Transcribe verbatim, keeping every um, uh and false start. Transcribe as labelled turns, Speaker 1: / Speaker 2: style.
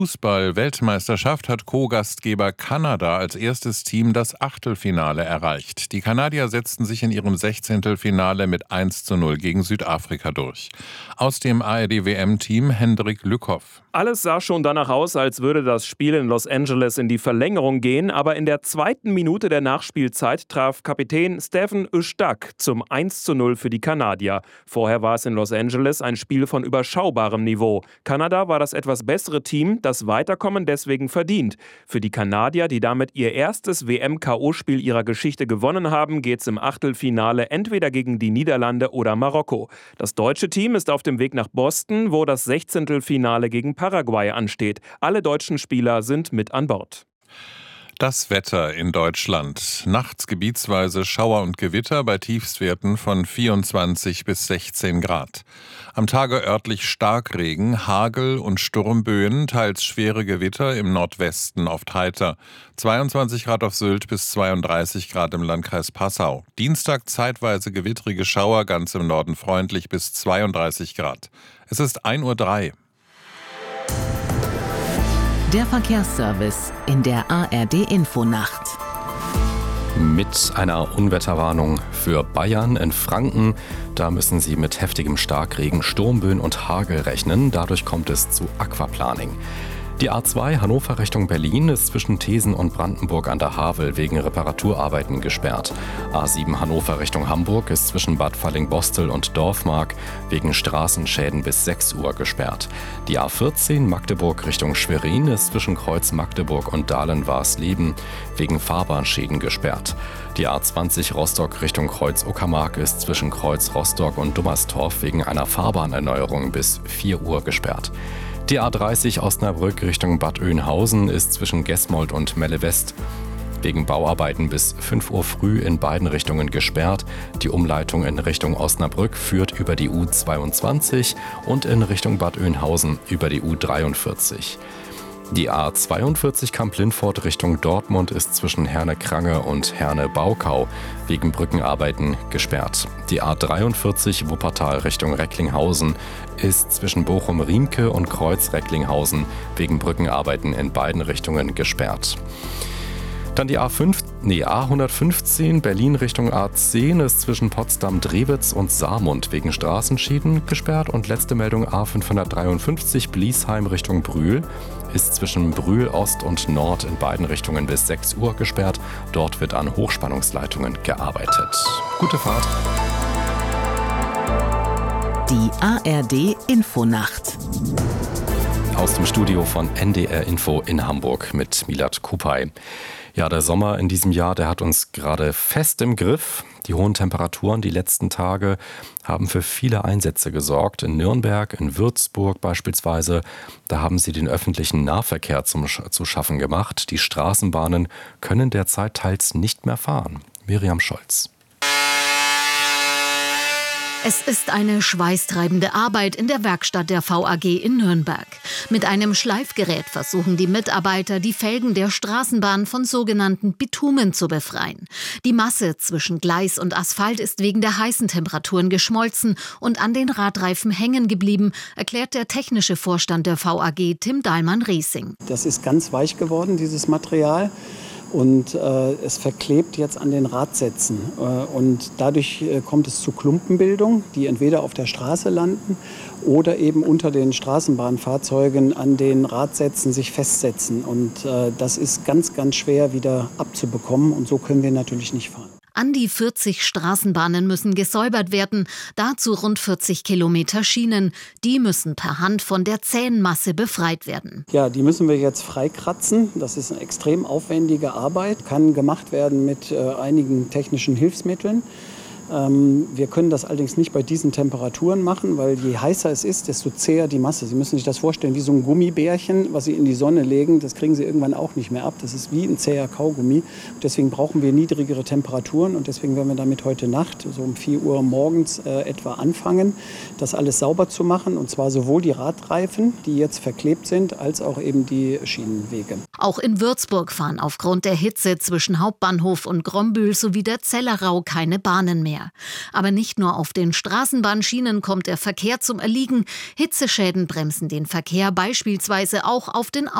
Speaker 1: Fußball-Weltmeisterschaft hat Co-Gastgeber Kanada als erstes Team das Achtelfinale erreicht. Die Kanadier setzten sich in ihrem Sechzehntelfinale mit eins zu null gegen Südafrika durch. Aus dem A R D-W M-Team Hendrik Lückhoff.
Speaker 2: Alles sah schon danach aus, als würde das Spiel in Los Angeles in die Verlängerung gehen, aber in der zweiten Minute der Nachspielzeit traf Kapitän Stephen Ustak zum eins zu null für die Kanadier. Vorher war es in Los Angeles ein Spiel von überschaubarem Niveau. Kanada war das etwas bessere Team, das Weiterkommen deswegen verdient. Für die Kanadier, die damit ihr erstes W M-K O-Spiel ihrer Geschichte gewonnen haben, geht es im Achtelfinale entweder gegen die Niederlande oder Marokko. Das deutsche Team ist auf dem Weg nach Boston, wo das Sechzehntelfinale gegen Paraguay ansteht. Alle deutschen Spieler sind mit an Bord.
Speaker 1: Das Wetter in Deutschland. Nachts gebietsweise Schauer und Gewitter bei Tiefstwerten von vierundzwanzig bis sechzehn Grad. Am Tage örtlich Starkregen, Hagel und Sturmböen, teils schwere Gewitter im Nordwesten, oft heiter. zweiundzwanzig Grad auf Sylt bis zweiunddreißig Grad im Landkreis Passau. Dienstag zeitweise gewittrige Schauer, ganz im Norden freundlich bis zweiunddreißig Grad. Es ist ein Uhr drei.
Speaker 3: Der Verkehrsservice in der A R D-Infonacht.
Speaker 4: Mit einer Unwetterwarnung für Bayern in Franken. Da müssen Sie mit heftigem Starkregen, Sturmböen und Hagel rechnen. Dadurch kommt es zu Aquaplaning. Die A zwei Hannover Richtung Berlin ist zwischen Thesen und Brandenburg an der Havel wegen Reparaturarbeiten gesperrt. A sieben Hannover Richtung Hamburg ist zwischen Bad Fallingbostel und Dorfmark wegen Straßenschäden bis sechs Uhr gesperrt. Die A vierzehn Magdeburg Richtung Schwerin ist zwischen Kreuz Magdeburg und Dahlen-Warsleben wegen Fahrbahnschäden gesperrt. Die A zwanzig Rostock Richtung Kreuz Uckermark ist zwischen Kreuz Rostock und Dummerstorf wegen einer Fahrbahnerneuerung bis vier Uhr gesperrt. Die A dreißig Osnabrück Richtung Bad Oeynhausen ist zwischen Gesmold und Melle West wegen Bauarbeiten bis fünf Uhr früh in beiden Richtungen gesperrt. Die Umleitung in Richtung Osnabrück führt über die U zweiundzwanzig und in Richtung Bad Oeynhausen über die U dreiundvierzig. Die A zweiundvierzig Kamp-Lintfort Richtung Dortmund ist zwischen Herne-Krange und Herne-Baukau wegen Brückenarbeiten gesperrt. Die A dreiundvierzig Wuppertal Richtung Recklinghausen ist zwischen Bochum-Riemke und Kreuz-Recklinghausen wegen Brückenarbeiten in beiden Richtungen gesperrt. Dann die A fünf, nee, A hundertfünfzehn Berlin Richtung A zehn ist zwischen Potsdam-Drewitz und Saarmund wegen Straßenschäden gesperrt. Und letzte Meldung A fünfhundertdreiundfünfzig Bliesheim Richtung Brühl ist zwischen Brühl Ost und Nord in beiden Richtungen bis sechs Uhr gesperrt. Dort wird an Hochspannungsleitungen gearbeitet. Gute Fahrt.
Speaker 3: Die A R D-Infonacht.
Speaker 4: Aus dem Studio von N D R Info in Hamburg mit Milad Kupay. Ja, der Sommer in diesem Jahr, der hat uns gerade fest im Griff. Die hohen Temperaturen die letzten Tage haben für viele Einsätze gesorgt. In Nürnberg, in Würzburg beispielsweise, da haben sie den öffentlichen Nahverkehr zum, zu schaffen gemacht. Die Straßenbahnen können derzeit teils nicht mehr fahren. Miriam Scholz.
Speaker 5: Es ist eine schweißtreibende Arbeit in der Werkstatt der V A G in Nürnberg. Mit einem Schleifgerät versuchen die Mitarbeiter, die Felgen der Straßenbahn von sogenannten Bitumen zu befreien. Die Masse zwischen Gleis und Asphalt ist wegen der heißen Temperaturen geschmolzen und an den Radreifen hängen geblieben, erklärt der technische Vorstand der V A G, Tim Dahlmann-Riesing.
Speaker 6: Das ist ganz weich geworden, dieses Material. Und äh, es verklebt jetzt an den Radsätzen. Äh, und dadurch äh, kommt es zu Klumpenbildung, die entweder auf der Straße landen oder eben unter den Straßenbahnfahrzeugen an den Radsätzen sich festsetzen. Und äh, das ist ganz, ganz schwer wieder abzubekommen. Und so können wir natürlich nicht fahren.
Speaker 5: An die vierzig Straßenbahnen müssen gesäubert werden, dazu rund vierzig Kilometer Schienen. Die müssen per Hand von der zähen Masse befreit werden.
Speaker 6: Ja, die müssen wir jetzt freikratzen. Das ist eine extrem aufwendige Arbeit, kann gemacht werden mit äh, einigen technischen Hilfsmitteln. Ähm, wir können das allerdings nicht bei diesen Temperaturen machen, weil je heißer es ist, desto zäher die Masse. Sie müssen sich das vorstellen wie so ein Gummibärchen, was Sie in die Sonne legen. Das kriegen Sie irgendwann auch nicht mehr ab. Das ist wie ein zäher Kaugummi. Deswegen brauchen wir niedrigere Temperaturen und deswegen werden wir damit heute Nacht, so um vier Uhr morgens äh, etwa anfangen, das alles sauber zu machen. Und zwar sowohl die Radreifen, die jetzt verklebt sind, als auch eben die Schienenwege.
Speaker 5: Auch in Würzburg fahren aufgrund der Hitze zwischen Hauptbahnhof und Grombühl sowie der Zellerau keine Bahnen mehr. mehr. Aber nicht nur auf den Straßenbahnschienen kommt der Verkehr zum Erliegen. Hitzeschäden bremsen den Verkehr beispielsweise auch auf den